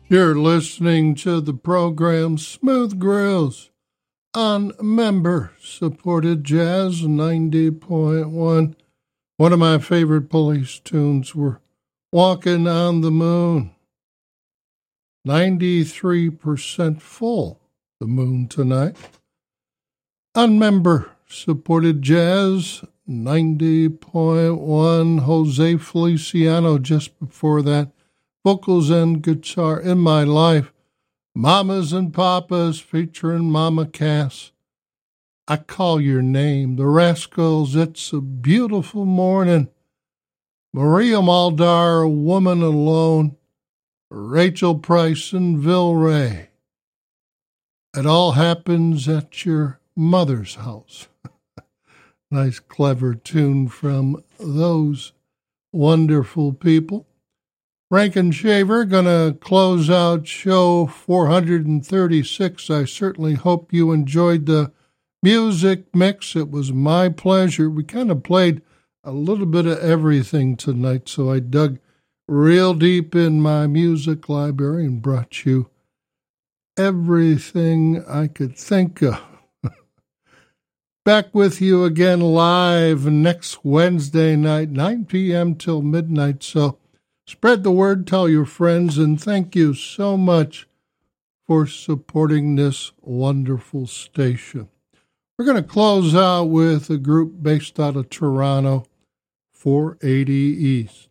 You're listening to the program Smooth Grills on member-supported Jazz 90.1. One of my favorite Police tunes were Walking on the Moon. 93% full, the moon tonight. On member-supported Jazz 90.1, Jose Feliciano just before that. Vocals and guitar in my life. Mamas and Papas featuring Mama Cass. I Call Your Name. The Rascals, It's a Beautiful Morning. Maria Muldaur, A Woman Alone. Rachel Price and Vilray. It All Happens at Your Mother's House. Nice, clever tune from those wonderful people. Rankin Shaver, going to close out show 436. I certainly hope you enjoyed the music mix. It was my pleasure. We kind of played a little bit of everything tonight, so I dug real deep in my music library and brought you everything I could think of. Back with you again live next Wednesday night, 9 p.m. till midnight, so spread the word, tell your friends, and thank you so much for supporting this wonderful station. We're going to close out with a group based out of Toronto, 480 East.